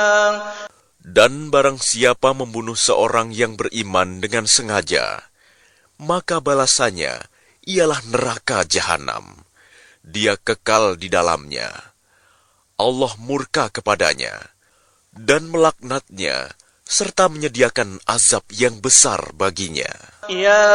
Dan barang siapa membunuh seorang yang beriman dengan sengaja, maka balasannya ialah neraka jahanam. Dia kekal di dalamnya. Allah murka kepadanya dan melaknatnya, serta menyediakan azab yang besar baginya.